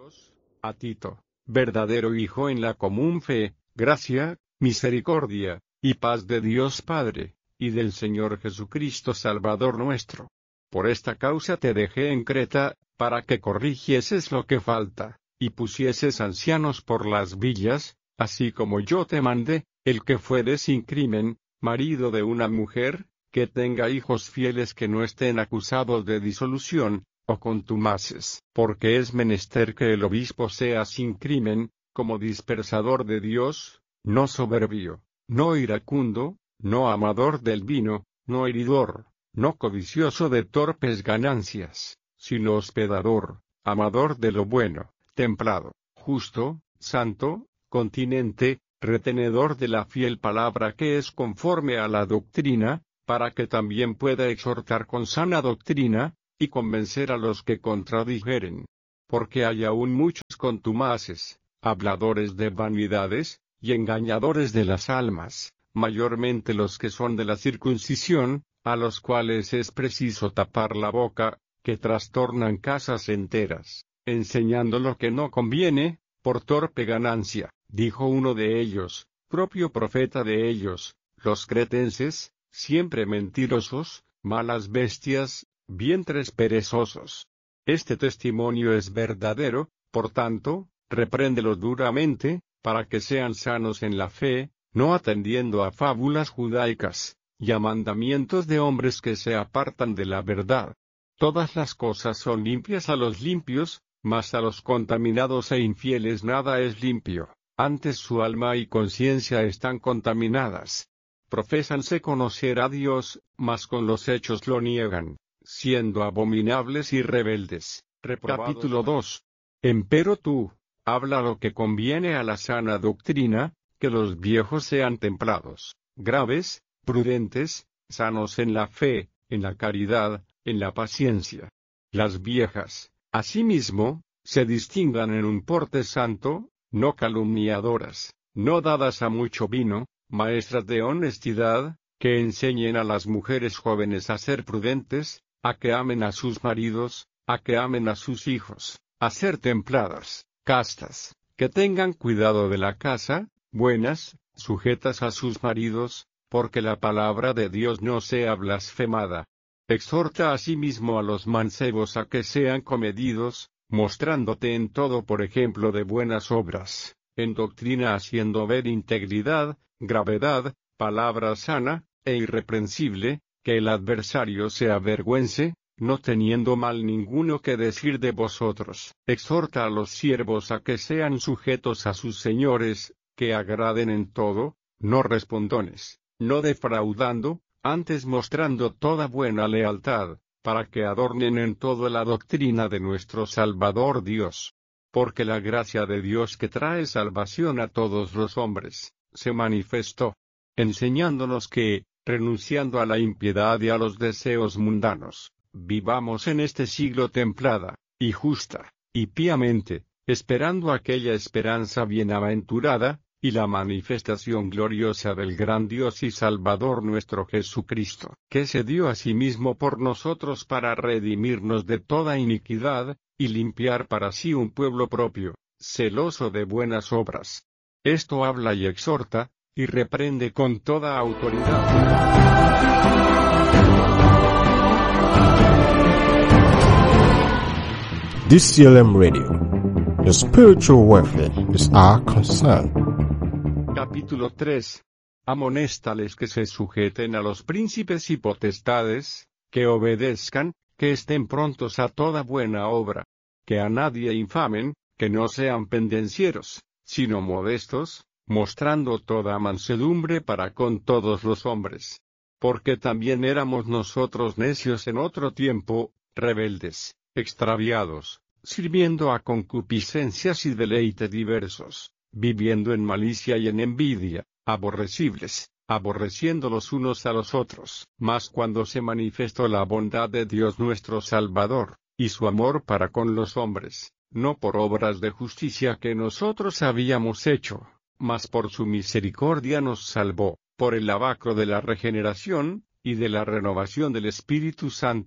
Dios, a Tito, verdadero hijo en la común fe, gracia, misericordia, y paz de Dios Padre, y del Señor Jesucristo Salvador nuestro. Por esta causa te dejé en Creta, para que corrigieses lo que falta, y pusieses ancianos por las villas, así como yo te mandé, el que fuere sin crimen, marido de una mujer, que tenga hijos fieles que no estén acusados de disolución, o contumaces, porque es menester que el obispo sea sin crimen, como dispersador de Dios, no soberbio, no iracundo, no amador del vino, no heridor, no codicioso de torpes ganancias, sino hospedador, amador de lo bueno, templado, justo, santo, continente, retenedor de la fiel palabra que es conforme a la doctrina, para que también pueda exhortar con sana doctrina, y convencer a los que contradijeren. Porque hay aún muchos contumaces, habladores de vanidades, y engañadores de las almas, mayormente los que son de la circuncisión, a los cuales es preciso tapar la boca, que trastornan casas enteras, enseñando lo que no conviene, por torpe ganancia, dijo uno de ellos, propio profeta de ellos, los cretenses, siempre mentirosos, malas bestias, vientres perezosos. Este testimonio es verdadero, por tanto, repréndelos duramente, para que sean sanos en la fe, no atendiendo a fábulas judaicas, y a mandamientos de hombres que se apartan de la verdad. Todas las cosas son limpias a los limpios, mas a los contaminados e infieles nada es limpio, antes su alma y conciencia están contaminadas. Profésanse conocer a Dios, mas con los hechos lo niegan, siendo abominables y rebeldes. Capítulo 2. Empero tú, habla lo que conviene a la sana doctrina, que los viejos sean templados, graves, prudentes, sanos en la fe, en la caridad, en la paciencia. Las viejas, asimismo, se distingan en un porte santo, no calumniadoras, no dadas a mucho vino, maestras de honestidad, que enseñen a las mujeres jóvenes a ser prudentes, a que amen a sus maridos, a que amen a sus hijos, a ser templadas, castas, que tengan cuidado de la casa, buenas, sujetas a sus maridos, porque la palabra de Dios no sea blasfemada. Exhorta asimismo a los mancebos a que sean comedidos, mostrándote en todo por ejemplo de buenas obras, en doctrina haciendo ver integridad, gravedad, palabra sana, e irreprensible, que el adversario se avergüence, no teniendo mal ninguno que decir de vosotros. Exhorta a los siervos a que sean sujetos a sus señores, que agraden en todo, no respondones, no defraudando, antes mostrando toda buena lealtad, para que adornen en todo la doctrina de nuestro Salvador Dios. Porque la gracia de Dios que trae salvación a todos los hombres, se manifestó, enseñándonos que, renunciando a la impiedad y a los deseos mundanos, vivamos en este siglo templada, y justa, y piamente, esperando aquella esperanza bienaventurada, y la manifestación gloriosa del gran Dios y Salvador nuestro Jesucristo, que se dio a sí mismo por nosotros para redimirnos de toda iniquidad, y limpiar para sí un pueblo propio, celoso de buenas obras. Esto habla y exhorta, y reprende con toda autoridad. DCLM Radio. The spiritual welfare is our concern. Capítulo 3. Amonéstales que se sujeten a los príncipes y potestades, que obedezcan, que estén prontos a toda buena obra, que a nadie infamen, que no sean pendencieros, sino modestos, mostrando toda mansedumbre para con todos los hombres. Porque también éramos nosotros necios en otro tiempo, rebeldes, extraviados, sirviendo a concupiscencias y deleite diversos, viviendo en malicia y en envidia, aborrecibles, aborreciendo los unos a los otros. Mas cuando se manifestó la bondad de Dios nuestro Salvador, y su amor para con los hombres, no por obras de justicia que nosotros habíamos hecho, mas por su misericordia nos salvó, por el lavacro de la regeneración, y de la renovación del Espíritu Santo,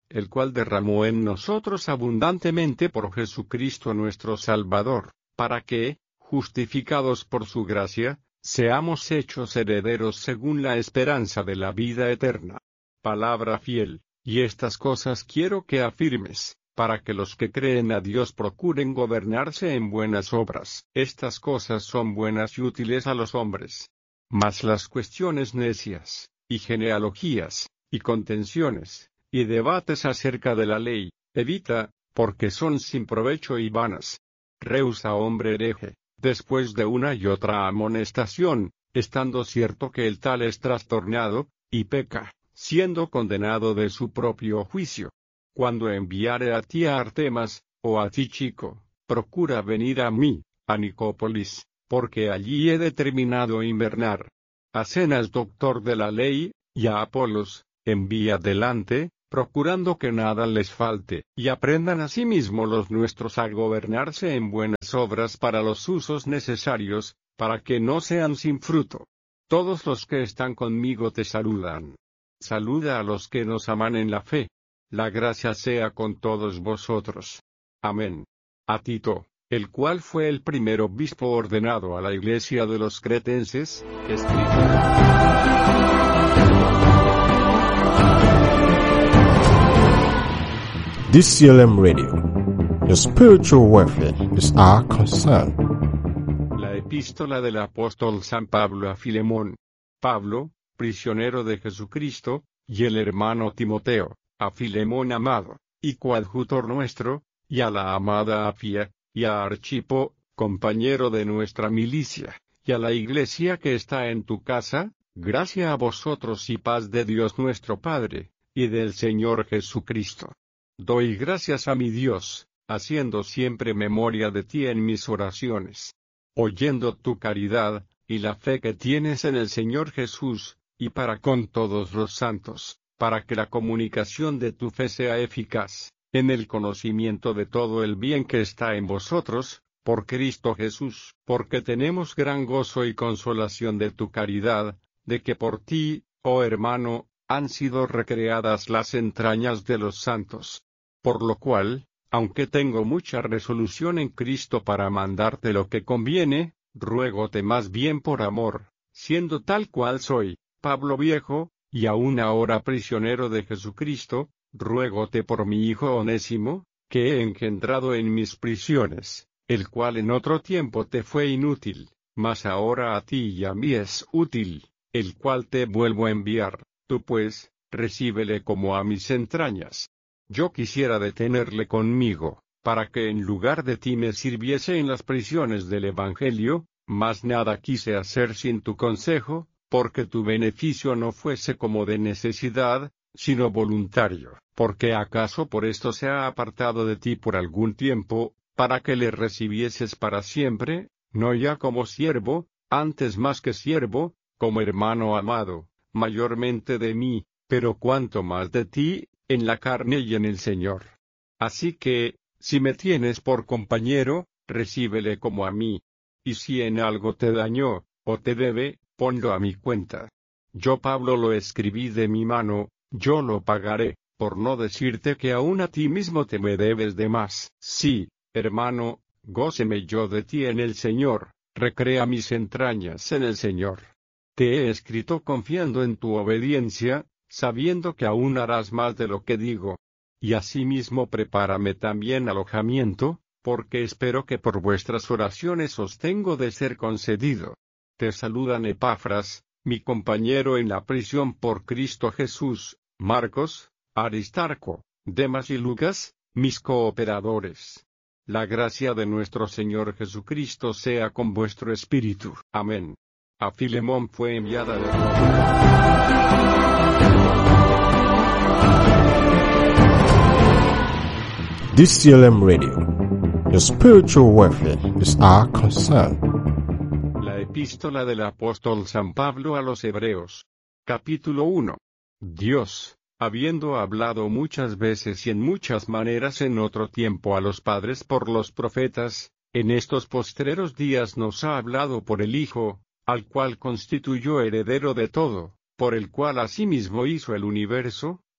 el cual derramó en nosotros abundantemente por Jesucristo nuestro Salvador, para que, justificados por su gracia, seamos hechos herederos según la esperanza de la vida eterna. Palabra fiel, y estas cosas quiero que afirmes, para que los que creen a Dios procuren gobernarse en buenas obras. Estas cosas son buenas y útiles a los hombres. Mas las cuestiones necias, y genealogías, y contenciones, y debates acerca de la ley, evita, porque son sin provecho y vanas. Rehúsa hombre hereje, después de una y otra amonestación, estando cierto que el tal es trastornado, y peca, siendo condenado de su propio juicio. Cuando enviare a ti a Artemas, o a Tíchico, procura venir a mí, a Nicópolis, porque allí he determinado invernar. A Zenas doctor de la ley, y a Apolos, envía delante, procurando que nada les falte, y aprendan asimismo los nuestros a gobernarse en buenas obras para los usos necesarios, para que no sean sin fruto. Todos los que están conmigo te saludan. Saluda a los que nos aman en la fe. La gracia sea con todos vosotros. Amén. A Tito, el cual fue el primer obispo ordenado a la iglesia de los cretenses, escrito. DCLM Radio. Your spiritual welfare is our concern. La epístola del apóstol San Pablo a Filemón. Pablo, prisionero de Jesucristo, y el hermano Timoteo, a Filemón amado, y coadjutor nuestro, y a la amada Apia, y a Archipo, compañero de nuestra milicia, y a la iglesia que está en tu casa, gracia a vosotros y paz de Dios nuestro Padre, y del Señor Jesucristo. Doy gracias a mi Dios, haciendo siempre memoria de ti en mis oraciones, oyendo tu caridad, y la fe que tienes en el Señor Jesús, y para con todos los santos, para que la comunicación de tu fe sea eficaz, en el conocimiento de todo el bien que está en vosotros, por Cristo Jesús, porque tenemos gran gozo y consolación de tu caridad, de que por ti, oh hermano, han sido recreadas las entrañas de los santos. Por lo cual, aunque tengo mucha resolución en Cristo para mandarte lo que conviene, ruégote más bien por amor, siendo tal cual soy, Pablo viejo, y aún ahora prisionero de Jesucristo, ruégote por mi hijo Onésimo, que he engendrado en mis prisiones, el cual en otro tiempo te fue inútil, mas ahora a ti y a mí es útil, el cual te vuelvo a enviar. Tú pues, recíbele como a mis entrañas. Yo quisiera detenerle conmigo, para que en lugar de ti me sirviese en las prisiones del Evangelio, mas nada quise hacer sin tu consejo, porque tu beneficio no fuese como de necesidad, sino voluntario, porque acaso por esto se ha apartado de ti por algún tiempo, para que le recibieses para siempre, no ya como siervo, antes más que siervo, como hermano amado, mayormente de mí, pero cuanto más de ti, en la carne y en el Señor. Así que, si me tienes por compañero, recíbele como a mí. Y si en algo te dañó, o te debe, ponlo a mi cuenta. Yo Pablo lo escribí de mi mano, yo lo pagaré, por no decirte que aún a ti mismo te me debes de más. Sí, hermano, góceme yo de ti en el Señor, recrea mis entrañas en el Señor. Te he escrito confiando en tu obediencia, sabiendo que aún harás más de lo que digo. Y asimismo prepárame también alojamiento, porque espero que por vuestras oraciones os tengo de ser concedido. Te saludan Epafras, mi compañero en la prisión por Cristo Jesús, Marcos, Aristarco, Demas y Lucas, mis cooperadores. La gracia de nuestro Señor Jesucristo sea con vuestro espíritu. Amén. A Filemón fue enviada de Roma. DCLM Radio. Your spiritual welfare is our concern. La epístola del apóstol San Pablo a los Hebreos. Capítulo 1. Dios, habiendo hablado muchas veces y en muchas maneras en otro tiempo a los padres por los profetas, en estos postreros días nos ha hablado por el Hijo, al cual constituyó heredero de todo, por el cual asimismo hizo el universo,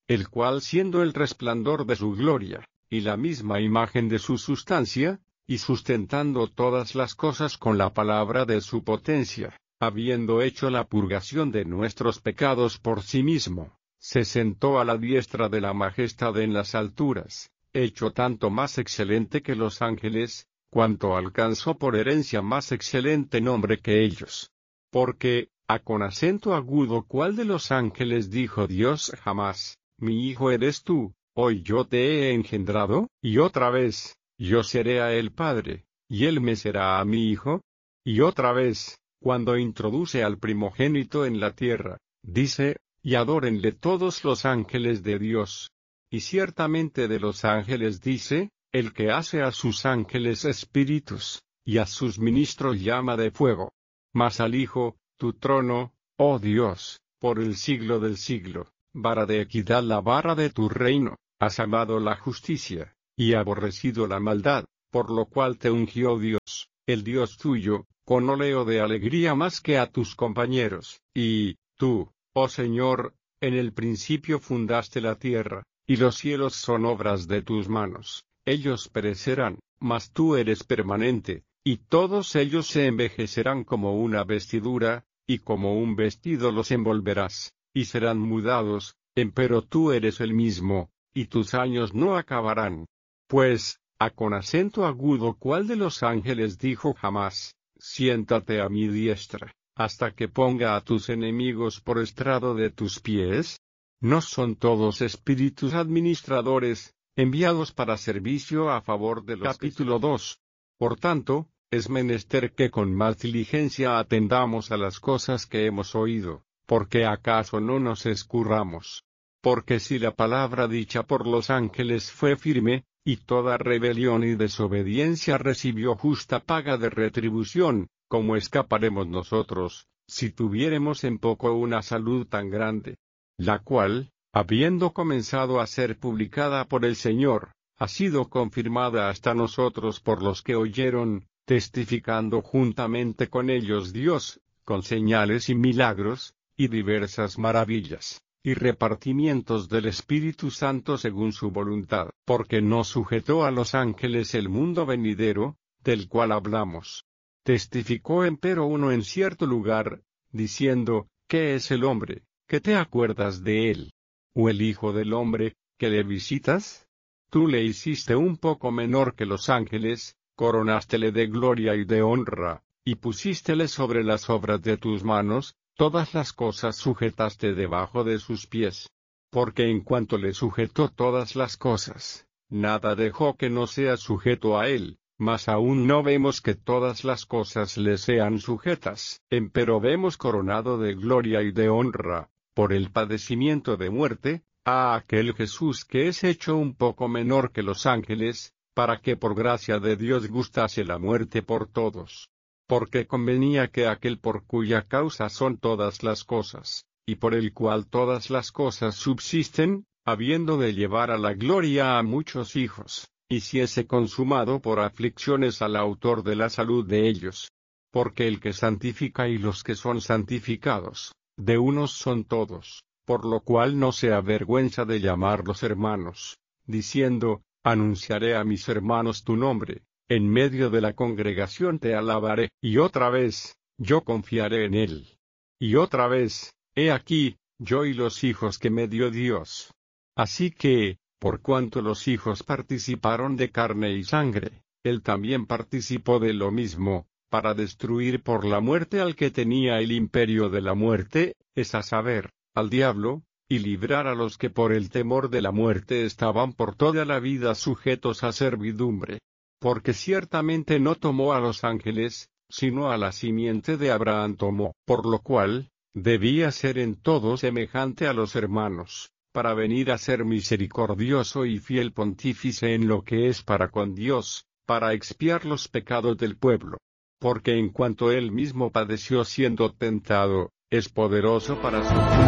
el cual siendo el resplandor de su gloria, y la misma imagen de su sustancia, y sustentando todas las cosas con la palabra de su potencia, habiendo hecho la purgación de nuestros pecados por sí mismo, se sentó a la diestra de la majestad en las alturas, hecho tanto más excelente que los ángeles, cuanto alcanzó por herencia más excelente nombre que ellos. Porque, con acento agudo, ¿cuál de los ángeles dijo Dios jamás, mi hijo eres tú, hoy yo te he engendrado? Y otra vez, yo seré a él padre, y él me será a mi hijo? Y otra vez, cuando introduce al primogénito en la tierra, dice, y adórenle todos los ángeles de Dios. Y ciertamente de los ángeles dice, el que hace a sus ángeles espíritus, y a sus ministros llama de fuego. Mas al Hijo, tu trono, oh Dios, por el siglo del siglo, vara de equidad la vara de tu reino, has amado la justicia, y aborrecido la maldad, por lo cual te ungió Dios, el Dios tuyo, con óleo de alegría más que a tus compañeros, y, tú, oh Señor, en el principio fundaste la tierra, y los cielos son obras de tus manos, ellos perecerán, mas tú eres permanente, y todos ellos se envejecerán como una vestidura, y como un vestido los envolverás, y serán mudados, empero tú eres el mismo, y tus años no acabarán. Pues, con acento agudo, ¿cuál de los ángeles dijo jamás, siéntate a mi diestra, hasta que ponga a tus enemigos por estrado de tus pies? ¿No son todos espíritus administradores, enviados para servicio a favor de los capítulo 2? Por tanto, es menester que con más diligencia atendamos a las cosas que hemos oído, porque acaso no nos escurramos. Porque si la palabra dicha por los ángeles fue firme, y toda rebelión y desobediencia recibió justa paga de retribución, ¿cómo escaparemos nosotros, si tuviéremos en poco una salud tan grande? La cual, habiendo comenzado a ser publicada por el Señor, ha sido confirmada hasta nosotros por los que oyeron, testificando juntamente con ellos Dios, con señales y milagros, y diversas maravillas, y repartimientos del Espíritu Santo según su voluntad, porque no sujetó a los ángeles el mundo venidero, del cual hablamos. Testificó empero uno en cierto lugar, diciendo, ¿qué es el hombre, que te acuerdas de él? ¿O el hijo del hombre, que le visitas? Tú le hiciste un poco menor que los ángeles, coronástele de gloria y de honra, y pusístele sobre las obras de tus manos, todas las cosas sujetaste debajo de sus pies. Porque en cuanto le sujetó todas las cosas, nada dejó que no sea sujeto a él, mas aún no vemos que todas las cosas le sean sujetas, empero vemos coronado de gloria y de honra, por el padecimiento de muerte, a aquel Jesús que es hecho un poco menor que los ángeles, para que por gracia de Dios gustase la muerte por todos. Porque convenía que aquel por cuya causa son todas las cosas, y por el cual todas las cosas subsisten, habiendo de llevar a la gloria a muchos hijos, hiciese consumado por aflicciones al autor de la salud de ellos. Porque el que santifica y los que son santificados, de unos son todos, por lo cual no se avergüenza de llamarlos hermanos, diciendo, anunciaré a mis hermanos tu nombre. En medio de la congregación te alabaré, y otra vez, yo confiaré en él. Y otra vez, he aquí, yo y los hijos que me dio Dios. Así que, por cuanto los hijos participaron de carne y sangre, él también participó de lo mismo, para destruir por la muerte al que tenía el imperio de la muerte, es a saber, al diablo, y librar a los que por el temor de la muerte estaban por toda la vida sujetos a servidumbre. Porque ciertamente no tomó a los ángeles, sino a la simiente de Abraham tomó, por lo cual, debía ser en todo semejante a los hermanos, para venir a ser misericordioso y fiel pontífice en lo que es para con Dios, para expiar los pecados del pueblo. Porque en cuanto él mismo padeció siendo tentado, es poderoso para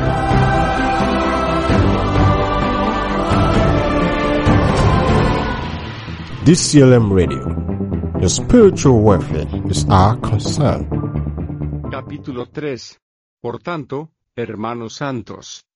socorrer. DCLM Radio. Your spiritual welfare is our concern. Capítulo 3. Por tanto, hermanos santos,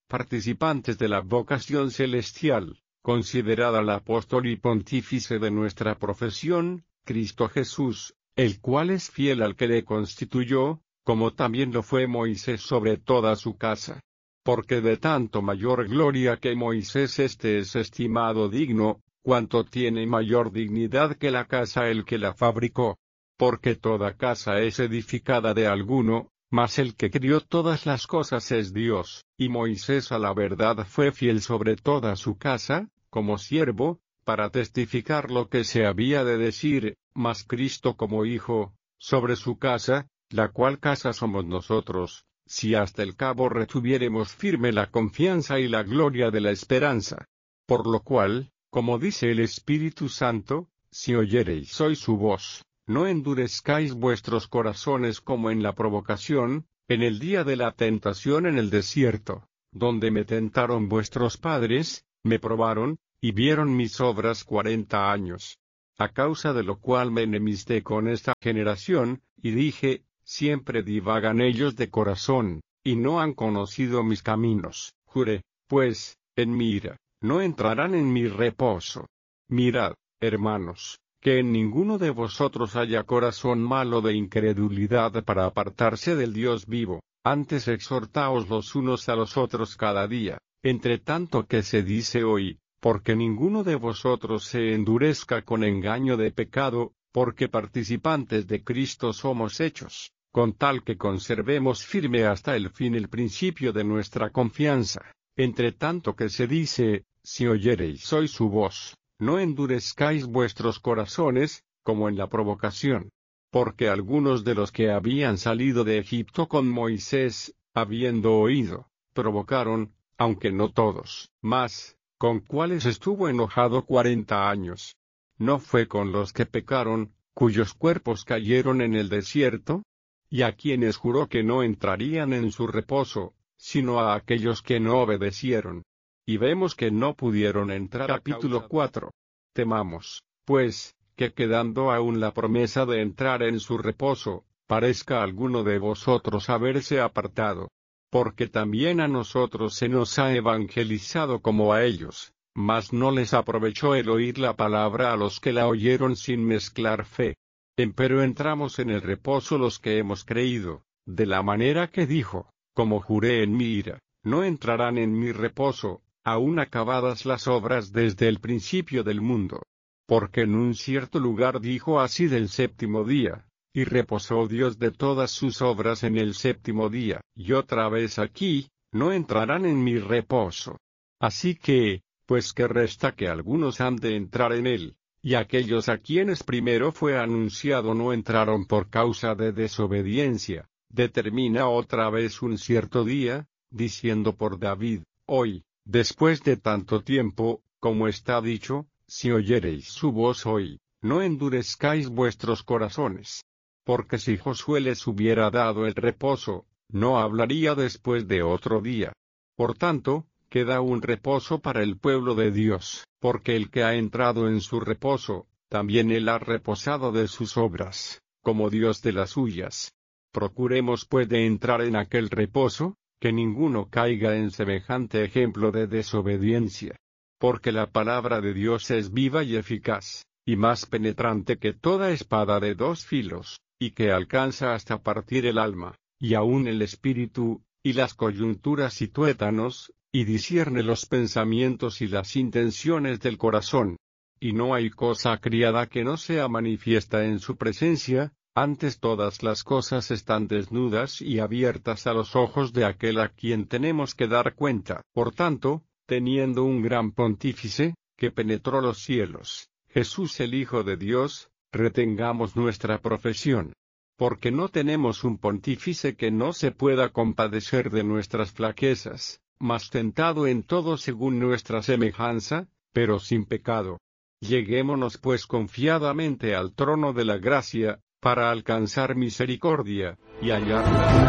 participantes de la vocación celestial, considerad al apóstol y pontífice de nuestra profesión, Cristo Jesús, el cual es fiel al que le constituyó, como también lo fue Moisés sobre toda su casa. Porque de tanto mayor gloria que Moisés este es estimado digno, cuanto tiene mayor dignidad que la casa el que la fabricó. Porque toda casa es edificada de alguno, mas el que crió todas las cosas es Dios, y Moisés a la verdad fue fiel sobre toda su casa, como siervo, para testificar lo que se había de decir, mas Cristo como hijo, sobre su casa, la cual casa somos nosotros, si hasta el cabo retuviéremos firme la confianza y la gloria de la esperanza. Por lo cual, como dice el Espíritu Santo, si oyereis hoy su voz, no endurezcáis vuestros corazones como en la provocación, en el día de la tentación en el desierto, donde me tentaron vuestros padres, me probaron, y vieron mis obras 40 años. A causa de lo cual me enemisté con esta generación, y dije, siempre divagan ellos de corazón, y no han conocido mis caminos. Juré, pues, en mi ira, no entrarán en mi reposo. Mirad, hermanos, que en ninguno de vosotros haya corazón malo de incredulidad para apartarse del Dios vivo, antes exhortaos los unos a los otros cada día, entre tanto que se dice hoy, porque ninguno de vosotros se endurezca con engaño de pecado, porque participantes de Cristo somos hechos, con tal que conservemos firme hasta el fin el principio de nuestra confianza. Entre tanto que se dice, si oyereis hoy su voz, no endurezcáis vuestros corazones, como en la provocación. Porque algunos de los que habían salido de Egipto con Moisés, habiendo oído, provocaron, aunque no todos, mas, con cuales estuvo enojado 40 años. ¿No fue con los que pecaron, cuyos cuerpos cayeron en el desierto? Y a quienes juró que no entrarían en su reposo, sino a aquellos que no obedecieron. Y vemos que no pudieron entrar. Capítulo 4. Temamos, pues, que quedando aún la promesa de entrar en su reposo, parezca alguno de vosotros haberse apartado. Porque también a nosotros se nos ha evangelizado como a ellos, mas no les aprovechó el oír la palabra a los que la oyeron sin mezclar fe. Empero entramos en el reposo los que hemos creído, de la manera que dijo, como juré en mi ira, no entrarán en mi reposo, aún acabadas las obras desde el principio del mundo. Porque en un cierto lugar dijo así del séptimo día, y reposó Dios de todas sus obras en el séptimo día, y otra vez aquí, no entrarán en mi reposo. Así que, pues que resta que algunos han de entrar en él, y aquellos a quienes primero fue anunciado no entraron por causa de desobediencia, determina otra vez un cierto día, diciendo por David, hoy, después de tanto tiempo, como está dicho, si oyereis su voz hoy, no endurezcáis vuestros corazones. Porque si Josué les hubiera dado el reposo, no hablaría después de otro día. Por tanto, queda un reposo para el pueblo de Dios, porque el que ha entrado en su reposo, también él ha reposado de sus obras, como Dios de las suyas. Procuremos pues de entrar en aquel reposo, que ninguno caiga en semejante ejemplo de desobediencia. Porque la palabra de Dios es viva y eficaz, y más penetrante que toda espada de dos filos, y que alcanza hasta partir el alma, y aun el espíritu, y las coyunturas y tuétanos, y discierne los pensamientos y las intenciones del corazón. Y no hay cosa criada que no sea manifiesta en su presencia, antes todas las cosas están desnudas y abiertas a los ojos de aquel a quien tenemos que dar cuenta. Por tanto, teniendo un gran pontífice, que penetró los cielos, Jesús el Hijo de Dios, retengamos nuestra profesión. Porque no tenemos un pontífice que no se pueda compadecer de nuestras flaquezas, mas tentado en todo según nuestra semejanza, pero sin pecado. Lleguémonos pues confiadamente al trono de la gracia, para alcanzar misericordia, y hallar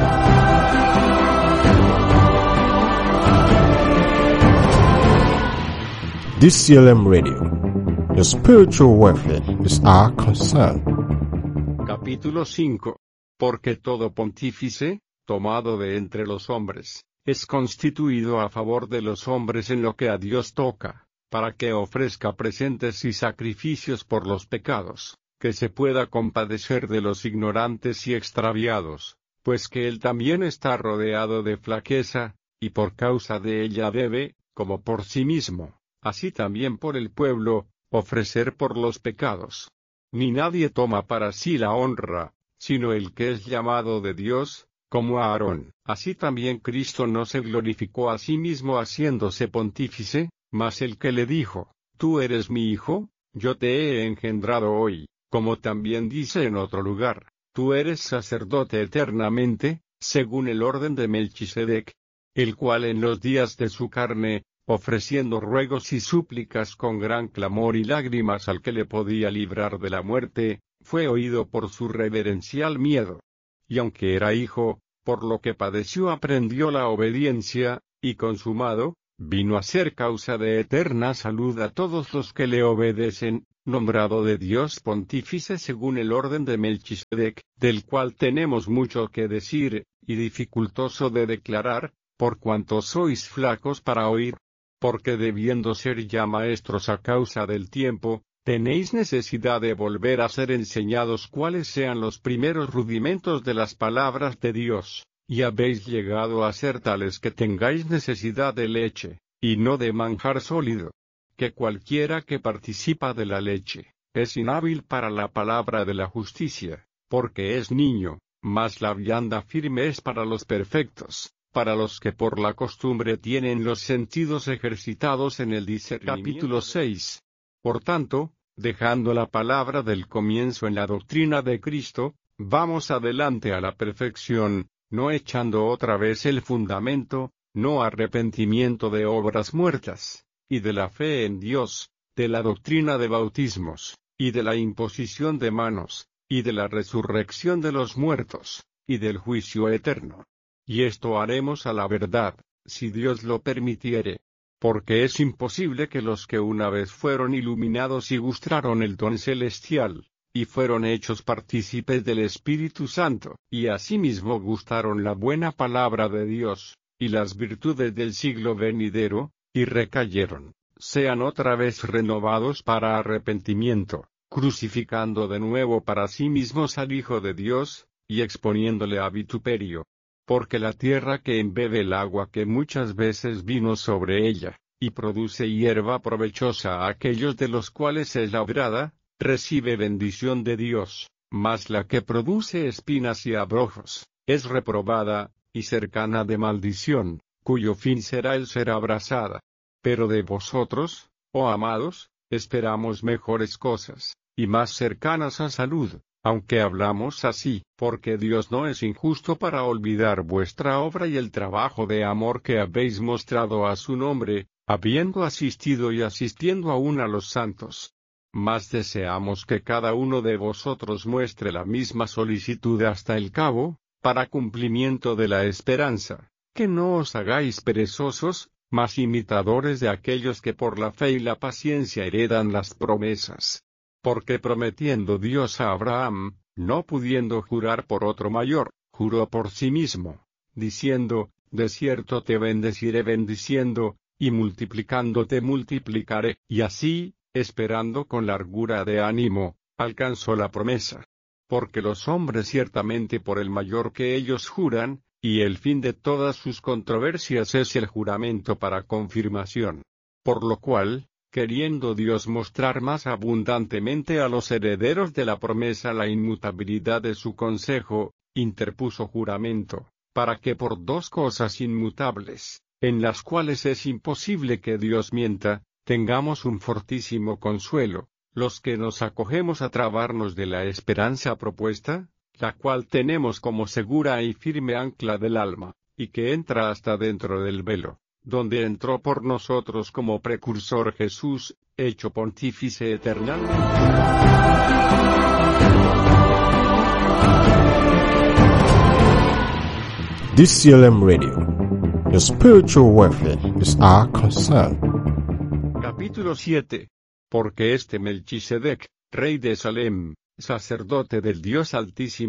DCLM Radio. Your spiritual welfare is our concern. Capítulo 5. Porque todo pontífice, tomado de entre los hombres, es constituido a favor de los hombres en lo que a Dios toca, para que ofrezca presentes y sacrificios por los pecados, que se pueda compadecer de los ignorantes y extraviados, pues que él también está rodeado de flaqueza, y por causa de ella debe, como por sí mismo, así también por el pueblo, ofrecer por los pecados. Ni nadie toma para sí la honra, sino el que es llamado de Dios, como a Aarón. Así también Cristo no se glorificó a sí mismo haciéndose pontífice, mas el que le dijo, tú eres mi hijo, yo te he engendrado hoy, como también dice en otro lugar, tú eres sacerdote eternamente, según el orden de Melquisedec, el cual en los días de su carne, ofreciendo ruegos y súplicas con gran clamor y lágrimas al que le podía librar de la muerte, fue oído por su reverencial miedo. Y aunque era hijo, por lo que padeció aprendió la obediencia, y consumado, vino a ser causa de eterna salud a todos los que le obedecen, nombrado de Dios pontífice según el orden de Melquisedec, del cual tenemos mucho que decir, y dificultoso de declarar, por cuanto sois flacos para oír. Porque debiendo ser ya maestros a causa del tiempo, tenéis necesidad de volver a ser enseñados cuáles sean los primeros rudimentos de las palabras de Dios, y habéis llegado a ser tales que tengáis necesidad de leche, y no de manjar sólido. Que cualquiera que participa de la leche, es inhábil para la palabra de la justicia, porque es niño, mas la vianda firme es para los perfectos, para los que por la costumbre tienen los sentidos ejercitados en el discernimiento. Capítulo 6. Por tanto, dejando la palabra del comienzo en la doctrina de Cristo, vamos adelante a la perfección, no echando otra vez el fundamento, no arrepentimiento de obras muertas, y de la fe en Dios, de la doctrina de bautismos, y de la imposición de manos, y de la resurrección de los muertos, y del juicio eterno. Y esto haremos a la verdad, si Dios lo permitiere. Porque es imposible que los que una vez fueron iluminados y gustaron el don celestial, y fueron hechos partícipes del Espíritu Santo, y asimismo gustaron la buena palabra de Dios, y las virtudes del siglo venidero, y recayeron, sean otra vez renovados para arrepentimiento, crucificando de nuevo para sí mismos al Hijo de Dios, y exponiéndole a vituperio. Porque la tierra que embebe el agua que muchas veces vino sobre ella, y produce hierba provechosa a aquellos de los cuales es labrada, recibe bendición de Dios, mas la que produce espinas y abrojos, es reprobada, y cercana de maldición, cuyo fin será el ser abrasada. Pero de vosotros, oh amados, esperamos mejores cosas, y más cercanas a salud. Aunque hablamos así, porque Dios no es injusto para olvidar vuestra obra y el trabajo de amor que habéis mostrado a su nombre, habiendo asistido y asistiendo aún a los santos. Mas deseamos que cada uno de vosotros muestre la misma solicitud hasta el cabo, para cumplimiento de la esperanza, que no os hagáis perezosos, mas imitadores de aquellos que por la fe y la paciencia heredan las promesas. Porque prometiendo Dios a Abraham, no pudiendo jurar por otro mayor, juró por sí mismo, diciendo, de cierto te bendeciré bendiciendo, y multiplicando te multiplicaré, y así, esperando con largura de ánimo, alcanzó la promesa. Porque los hombres ciertamente por el mayor que ellos juran, y el fin de todas sus controversias es el juramento para confirmación. Por lo cual, queriendo Dios mostrar más abundantemente a los herederos de la promesa la inmutabilidad de su consejo, interpuso juramento, para que por dos cosas inmutables, en las cuales es imposible que Dios mienta, tengamos un fortísimo consuelo, los que nos acogemos a trabarnos de la esperanza propuesta, la cual tenemos como segura y firme ancla del alma, y que entra hasta dentro del velo, donde entró por nosotros como precursor Jesús, hecho pontífice eternalmente. DCLM Radio. Your spiritual welfare is our concern. Capítulo 7. Porque este Melquisedec, rey de Salem, sacerdote del Dios Altísimo,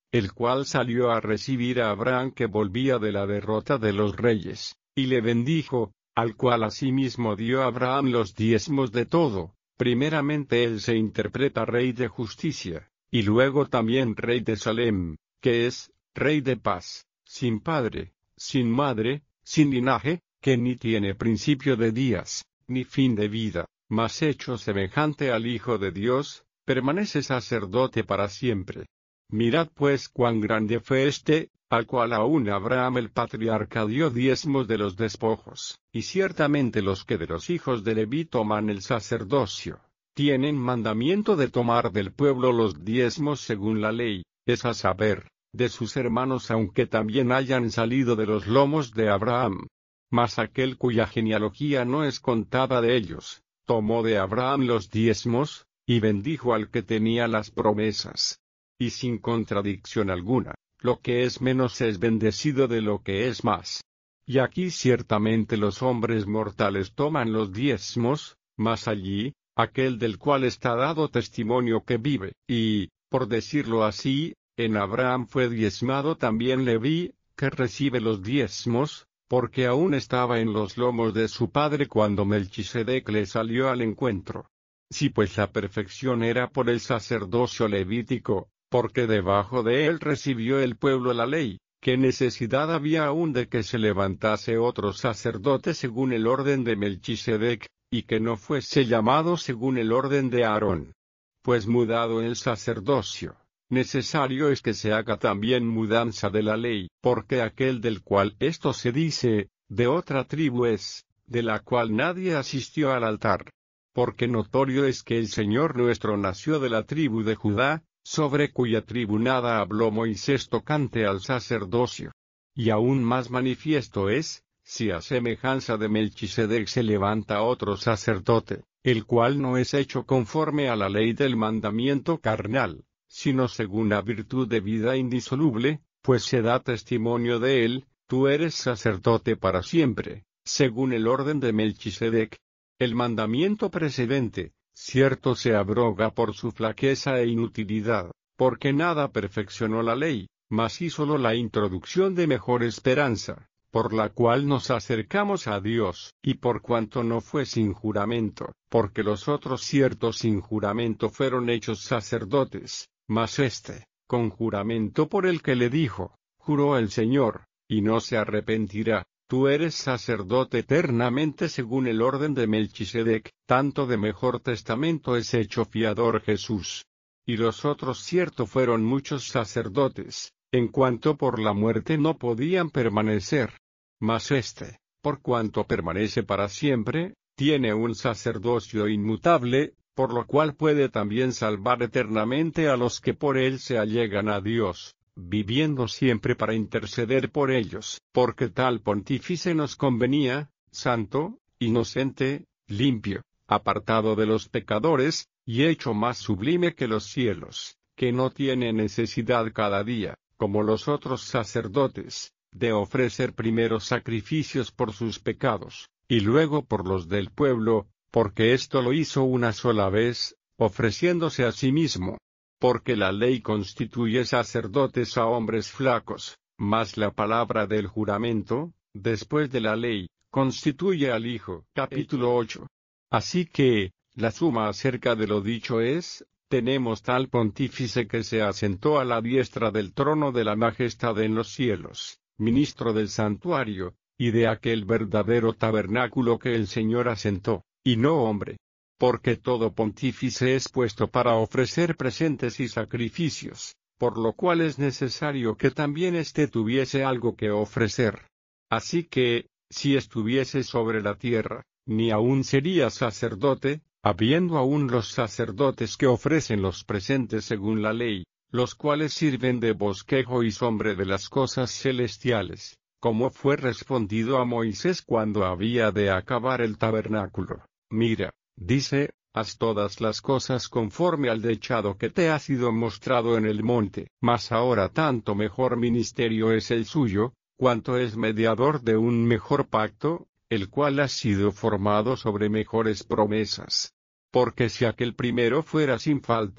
el cual salió a recibir a Abraham que volvía de la derrota de los reyes, y le bendijo, al cual asimismo dio a Abraham los diezmos de todo. Primeramente él se interpreta rey de justicia, y luego también rey de Salem, que es, rey de paz, sin padre, sin madre, sin linaje, que ni tiene principio de días, ni fin de vida, mas hecho semejante al Hijo de Dios, permanece sacerdote para siempre. Mirad pues cuán grande fue este, al cual aún Abraham el patriarca dio diezmos de los despojos, y ciertamente los que de los hijos de Leví toman el sacerdocio, tienen mandamiento de tomar del pueblo los diezmos según la ley, es a saber, de sus hermanos aunque también hayan salido de los lomos de Abraham. Mas aquel cuya genealogía no es contada de ellos, tomó de Abraham los diezmos, y bendijo al que tenía las promesas. Y sin contradicción alguna, lo que es menos es bendecido de lo que es más. Y aquí ciertamente los hombres mortales toman los diezmos, mas allí, aquel del cual está dado testimonio que vive, y, por decirlo así, en Abraham fue diezmado también Leví, que recibe los diezmos, porque aún estaba en los lomos de su padre cuando Melquisedec le salió al encuentro. Si pues la perfección era por el sacerdocio levítico, porque debajo de él recibió el pueblo la ley, ¿qué necesidad había aún de que se levantase otro sacerdote según el orden de Melquisedec, y que no fuese llamado según el orden de Aarón? Pues mudado el sacerdocio, necesario es que se haga también mudanza de la ley, porque aquel del cual esto se dice, de otra tribu es, de la cual nadie asistió al altar. Porque notorio es que el Señor nuestro nació de la tribu de Judá, sobre cuya tribu nada habló Moisés tocante al sacerdocio. Y aún más manifiesto es, si a semejanza de Melquisedec se levanta otro sacerdote, el cual no es hecho conforme a la ley del mandamiento carnal, sino según la virtud de vida indisoluble, pues se da testimonio de él, tú eres sacerdote para siempre, según el orden de Melquisedec. El mandamiento precedente, cierto se abroga por su flaqueza e inutilidad, porque nada perfeccionó la ley, mas hízolo la introducción de mejor esperanza, por la cual nos acercamos a Dios, y por cuanto no fue sin juramento, porque los otros ciertos sin juramento fueron hechos sacerdotes, mas éste, con juramento por el que le dijo, juró el Señor, y no se arrepentirá. Tú eres sacerdote eternamente según el orden de Melquisedec, tanto de mejor testamento es hecho fiador Jesús. Y los otros cierto fueron muchos sacerdotes, en cuanto por la muerte no podían permanecer. Mas éste, por cuanto permanece para siempre, tiene un sacerdocio inmutable, por lo cual puede también salvar eternamente a los que por él se allegan a Dios, viviendo siempre para interceder por ellos, porque tal pontífice nos convenía, santo, inocente, limpio, apartado de los pecadores, y hecho más sublime que los cielos, que no tiene necesidad cada día, como los otros sacerdotes, de ofrecer primero sacrificios por sus pecados, y luego por los del pueblo, porque esto lo hizo una sola vez, ofreciéndose a sí mismo. Porque la ley constituye sacerdotes a hombres flacos, mas la palabra del juramento, después de la ley, constituye al Hijo. Capítulo 8. Así que, la suma acerca de lo dicho es, tenemos tal pontífice que se asentó a la diestra del trono de la majestad en los cielos, ministro del santuario, y de aquel verdadero tabernáculo que el Señor asentó, y no hombre. Porque todo pontífice es puesto para ofrecer presentes y sacrificios, por lo cual es necesario que también éste tuviese algo que ofrecer. Así que, si estuviese sobre la tierra, ni aún sería sacerdote, habiendo aún los sacerdotes que ofrecen los presentes según la ley, los cuales sirven de bosquejo y sombra de las cosas celestiales, como fue respondido a Moisés cuando había de acabar el tabernáculo. Mira, dice, haz todas las cosas conforme al dechado que te ha sido mostrado en el monte, mas ahora tanto mejor ministerio es el suyo, cuanto es mediador de un mejor pacto, el cual ha sido formado sobre mejores promesas. Porque si aquel primero fuera sin falta,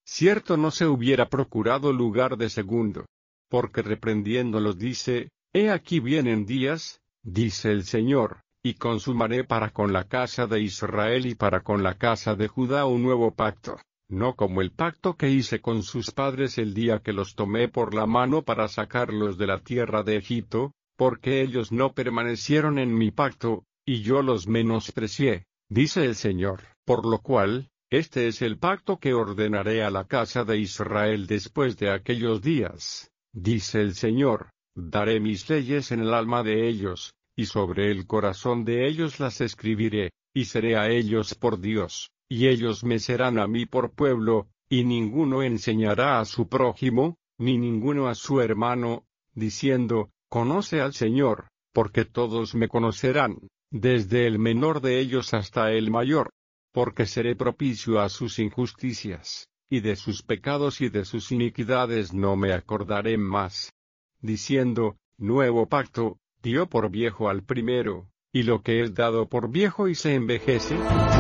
cierto no se hubiera procurado lugar de segundo. Porque reprendiéndolos dice, He aquí vienen días, dice el Señor, y consumaré para con la casa de Israel y para con la casa de Judá un nuevo pacto, no como el pacto que hice con sus padres el día que los tomé por la mano para sacarlos de la tierra de Egipto, porque ellos no permanecieron en mi pacto, y yo los menosprecié, dice el Señor, por lo cual, este es el pacto que ordenaré a la casa de Israel después de aquellos días, dice el Señor, daré mis leyes en el alma de ellos, y sobre el corazón de ellos las escribiré, y seré a ellos por Dios, y ellos me serán a mí por pueblo, y ninguno enseñará a su prójimo, ni ninguno a su hermano, diciendo, Conoce al Señor, porque todos me conocerán, desde el menor de ellos hasta el mayor, porque seré propicio a sus injusticias, y de sus pecados y de sus iniquidades no me acordaré más. Diciendo, Nuevo pacto, dio por viejo al primero, y lo que es dado por viejo y se envejece.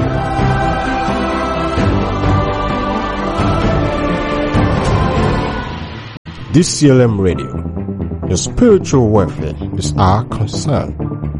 DCLM Radio. Your spiritual welfare is our concern.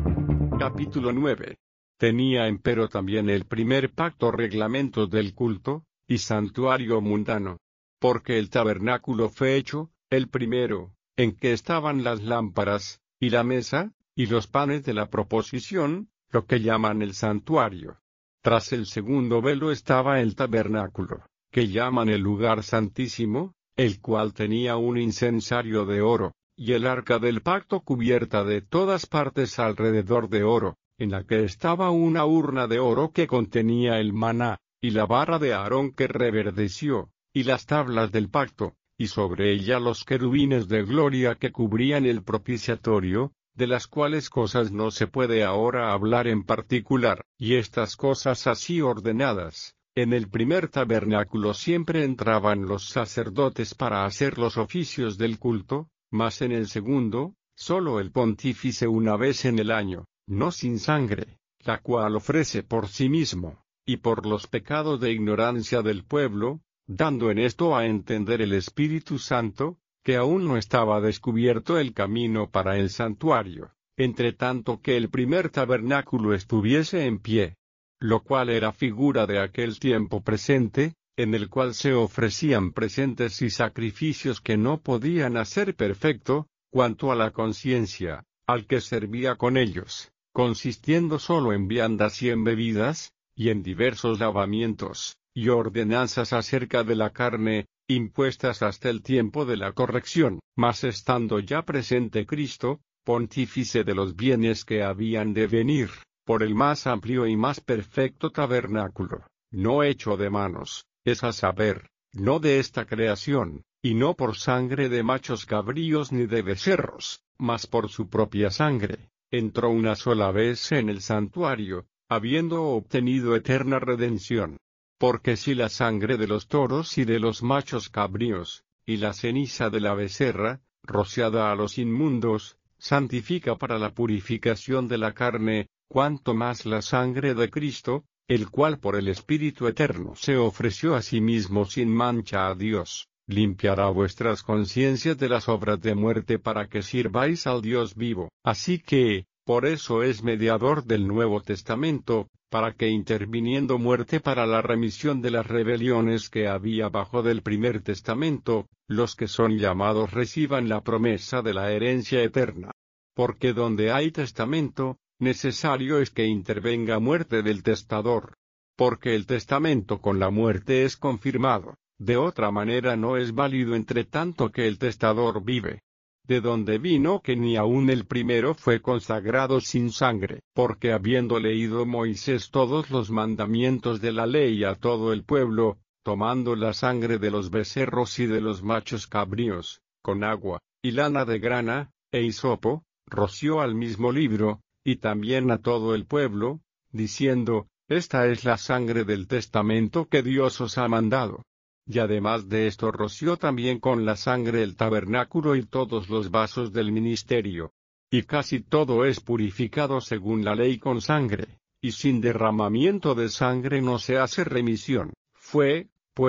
Capítulo 9. Tenía empero también el primer pacto reglamentos del culto, y santuario mundano. Porque el tabernáculo fue hecho, el primero, en que estaban las lámparas, y la mesa, y los panes de la proposición, lo que llaman el santuario. Tras el segundo velo estaba el tabernáculo, que llaman el lugar santísimo, el cual tenía un incensario de oro, y el arca del pacto cubierta de todas partes alrededor de oro, en la que estaba una urna de oro que contenía el maná, y la vara de Aarón que reverdeció, y las tablas del pacto, y sobre ella los querubines de gloria que cubrían el propiciatorio, de las cuales cosas no se puede ahora hablar en particular, y estas cosas así ordenadas. En el primer tabernáculo siempre entraban los sacerdotes para hacer los oficios del culto, mas en el segundo, solo el pontífice una vez en el año, no sin sangre, la cual ofrece por sí mismo, y por los pecados de ignorancia del pueblo, dando en esto a entender el Espíritu Santo, que aún no estaba descubierto el camino para el santuario, entre tanto que el primer tabernáculo estuviese en pie, lo cual era figura de aquel tiempo presente, en el cual se ofrecían presentes y sacrificios que no podían hacer perfecto, cuanto a la conciencia, al que servía con ellos, consistiendo solo en viandas y en bebidas, y en diversos lavamientos, y ordenanzas acerca de la carne, impuestas hasta el tiempo de la corrección, mas estando ya presente Cristo, pontífice de los bienes que habían de venir, por el más amplio y más perfecto tabernáculo, no hecho de manos, es a saber, no de esta creación, y no por sangre de machos cabríos ni de becerros, mas por su propia sangre, entró una sola vez en el santuario, habiendo obtenido eterna redención. Porque si la sangre de los toros y de los machos cabríos, y la ceniza de la becerra, rociada a los inmundos, santifica para la purificación de la carne, cuanto más la sangre de Cristo, el cual por el Espíritu Eterno se ofreció a sí mismo sin mancha a Dios, limpiará vuestras conciencias de las obras de muerte para que sirváis al Dios vivo. Así que, por eso es mediador del Nuevo Testamento, para que interviniendo muerte para la remisión de las rebeliones que había bajo del primer testamento, los que son llamados reciban la promesa de la herencia eterna. Porque donde hay testamento, necesario es que intervenga muerte del testador. Porque el testamento con la muerte es confirmado, de otra manera no es válido entre tanto que el testador vive. De donde vino que ni aun el primero fue consagrado sin sangre, porque habiendo leído Moisés todos los mandamientos de la ley a todo el pueblo, tomando la sangre de los becerros y de los machos cabríos, con agua, y lana de grana, e hisopo, roció al mismo libro, y también a todo el pueblo, diciendo, Esta es la sangre del testamento que Dios os ha mandado. Y además de esto roció también con la sangre el tabernáculo y todos los vasos del ministerio. Y casi todo es purificado según la ley con sangre, y sin derramamiento de sangre no se hace remisión. Fue, pues,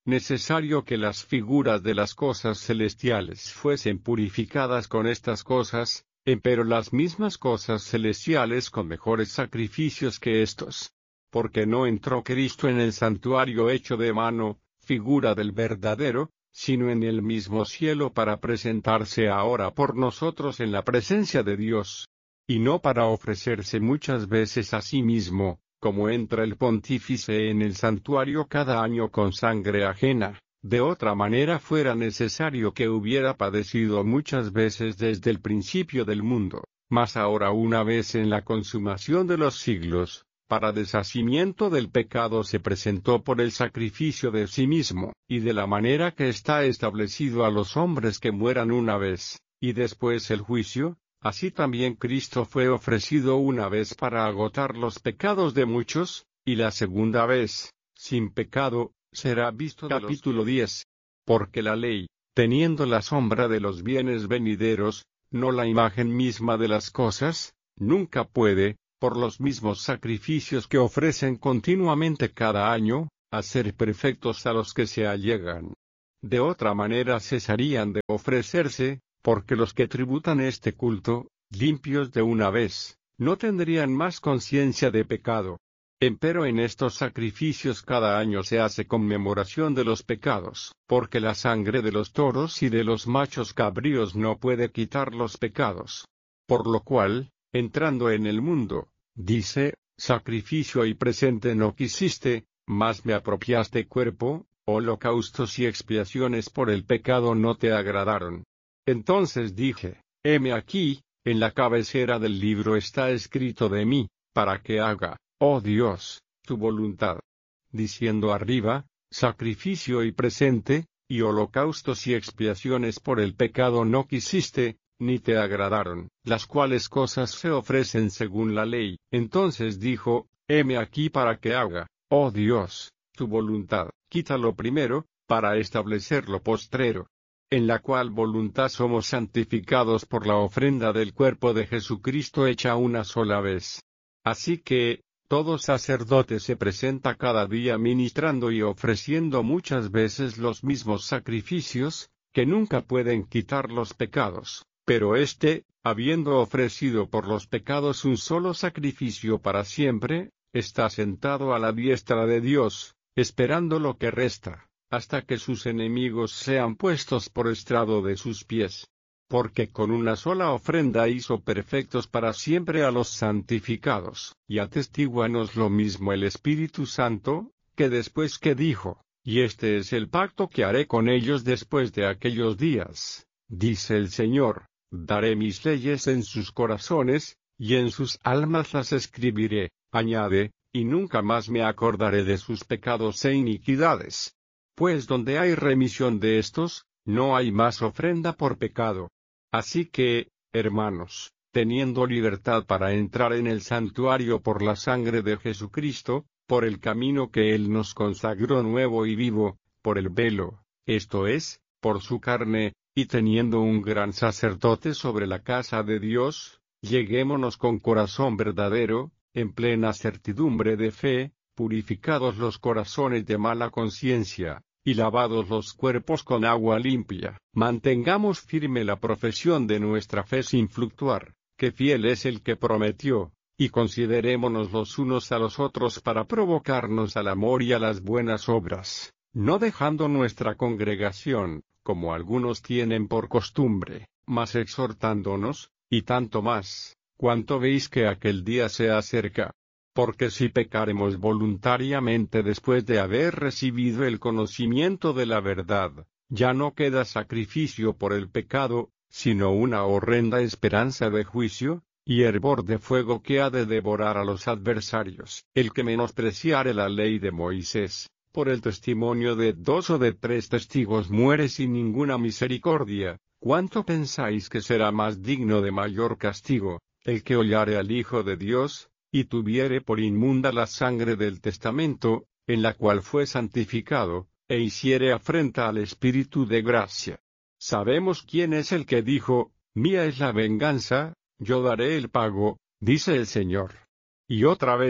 necesario que las figuras de las cosas celestiales fuesen purificadas con estas cosas, empero las mismas cosas celestiales con mejores sacrificios que estos. Porque no entró Cristo en el santuario hecho de mano, figura del verdadero, sino en el mismo cielo para presentarse ahora por nosotros en la presencia de Dios. Y no para ofrecerse muchas veces a sí mismo, como entra el pontífice en el santuario cada año con sangre ajena. De otra manera fuera necesario que hubiera padecido muchas veces desde el principio del mundo, mas ahora una vez en la consumación de los siglos, para deshacimiento del pecado se presentó por el sacrificio de sí mismo, y de la manera que está establecido a los hombres que mueran una vez, y después el juicio, así también Cristo fue ofrecido una vez para agotar los pecados de muchos, y la segunda vez, sin pecado, será visto. Capítulo 10. Porque la ley, teniendo la sombra de los bienes venideros, no la imagen misma de las cosas, nunca puede, por los mismos sacrificios que ofrecen continuamente cada año, hacer perfectos a los que se allegan. De otra manera cesarían de ofrecerse, porque los que tributan este culto, limpios de una vez, no tendrían más conciencia de pecado. Empero en estos sacrificios cada año se hace conmemoración de los pecados, porque la sangre de los toros y de los machos cabríos no puede quitar los pecados. Por lo cual, entrando en el mundo, dice, sacrificio y presente no quisiste, mas me apropiaste cuerpo, holocaustos y expiaciones por el pecado no te agradaron. Entonces dije, heme aquí, en la cabecera del libro está escrito de mí, para que haga, oh Dios, tu voluntad. Diciendo arriba, sacrificio y presente, y holocaustos y expiaciones por el pecado no quisiste, ni te agradaron, las cuales cosas se ofrecen según la ley. Entonces dijo, heme aquí para que haga, oh Dios, tu voluntad. Quita lo primero, para establecer lo postrero. En la cual voluntad somos santificados por la ofrenda del cuerpo de Jesucristo hecha una sola vez. Así que, todo sacerdote se presenta cada día ministrando y ofreciendo muchas veces los mismos sacrificios, que nunca pueden quitar los pecados, pero éste, habiendo ofrecido por los pecados un solo sacrificio para siempre, está sentado a la diestra de Dios, esperando lo que resta, hasta que sus enemigos sean puestos por estrado de sus pies. Porque con una sola ofrenda hizo perfectos para siempre a los santificados, y atestíguanos lo mismo el Espíritu Santo, que después que dijo, y este es el pacto que haré con ellos después de aquellos días, dice el Señor, daré mis leyes en sus corazones, y en sus almas las escribiré, añade, y nunca más me acordaré de sus pecados e iniquidades. Pues donde hay remisión de estos, no hay más ofrenda por pecado. Así que, hermanos, teniendo libertad para entrar en el santuario por la sangre de Jesucristo, por el camino que Él nos consagró nuevo y vivo, por el velo, esto es, por su carne, y teniendo un gran sacerdote sobre la casa de Dios, lleguémonos con corazón verdadero, en plena certidumbre de fe, purificados los corazones de mala conciencia, y lavados los cuerpos con agua limpia. Mantengamos firme la profesión de nuestra fe sin fluctuar, que fiel es el que prometió, y considerémonos los unos a los otros para provocarnos al amor y a las buenas obras, no dejando nuestra congregación, como algunos tienen por costumbre, mas exhortándonos, y tanto más, cuanto veis que aquel día se acerca. Porque si pecaremos voluntariamente después de haber recibido el conocimiento de la verdad, ya no queda sacrificio por el pecado, sino una horrenda esperanza de juicio, y hervor de fuego que ha de devorar a los adversarios. El que menospreciare la ley de Moisés, por el testimonio de 2 o de 3 testigos muere sin ninguna misericordia. ¿Cuánto pensáis que será más digno de mayor castigo, el que hollare al Hijo de Dios, y tuviere por inmunda la sangre del testamento, en la cual fue santificado, e hiciere afrenta al Espíritu de gracia? Sabemos quién es el que dijo, mía es la venganza, yo daré el pago, dice el Señor. Y otra vez,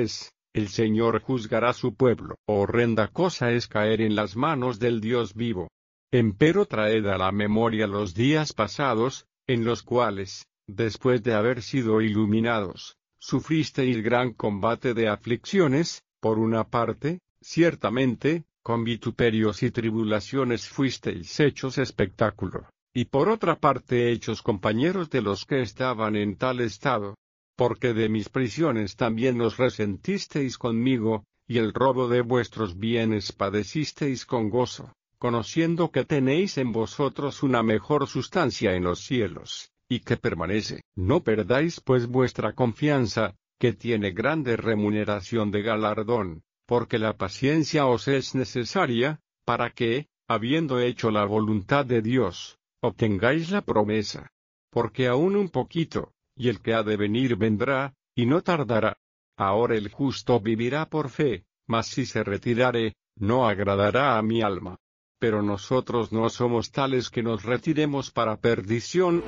El Señor juzgará a su pueblo. Horrenda cosa es caer en las manos del Dios vivo. Empero traed a la memoria los días pasados, en los cuales, después de haber sido iluminados, sufristeis gran combate de aflicciones, por una parte, ciertamente, con vituperios y tribulaciones fuisteis hechos espectáculo, y por otra parte hechos compañeros de los que estaban en tal estado. Porque de mis prisiones también os resentisteis conmigo, y el robo de vuestros bienes padecisteis con gozo, conociendo que tenéis en vosotros una mejor sustancia en los cielos, y que permanece. No perdáis pues vuestra confianza, que tiene grande remuneración de galardón, porque la paciencia os es necesaria, para que, habiendo hecho la voluntad de Dios, obtengáis la promesa. Porque aún un poquito, y el que ha de venir vendrá, y no tardará. Ahora el justo vivirá por fe, mas si se retirare, no agradará a mi alma. Pero nosotros no somos tales que nos retiremos para perdición.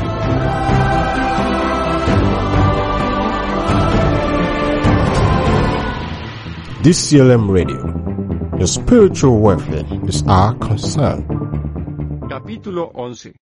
DCLM Radio. Your spiritual welfare is our concern. Capítulo 11.